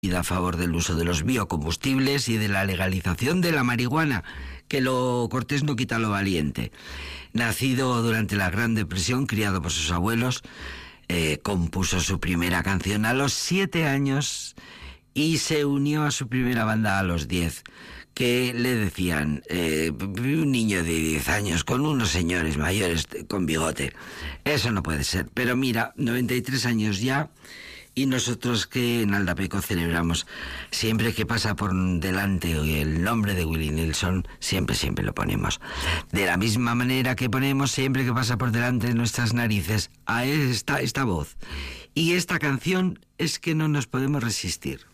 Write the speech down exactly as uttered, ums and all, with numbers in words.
a favor del uso de los biocombustibles y de la legalización de la marihuana, que lo cortés no quita lo valiente. Nacido durante la Gran Depresión, criado por sus abuelos, eh, compuso su primera canción a los siete años y se unió a su primera banda a los diez, que le decían, eh, un niño de diez años con unos señores mayores con bigote. Eso no puede ser. Pero mira, noventa y tres años ya. Y nosotros que en Aldapeco celebramos siempre que pasa por delante el nombre de Willie Nelson, siempre, siempre lo ponemos. De la misma manera que ponemos siempre que pasa por delante de nuestras narices a esta, esta voz. Y esta canción es que no nos podemos resistir.